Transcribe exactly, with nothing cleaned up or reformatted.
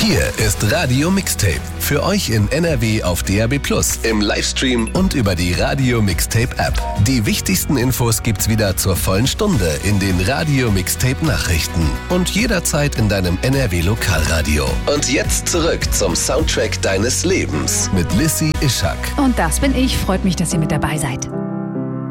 Hier ist Radio Mixtape. Für euch in N R W auf D A B plus, im Livestream und über die Radio Mixtape App. Die wichtigsten Infos gibt's wieder zur vollen Stunde in den Radio Mixtape Nachrichten und jederzeit in deinem N R W Lokalradio. Und jetzt zurück zum Soundtrack deines Lebens mit Lissy Ischak. Und das bin ich. Freut mich, dass ihr mit dabei seid.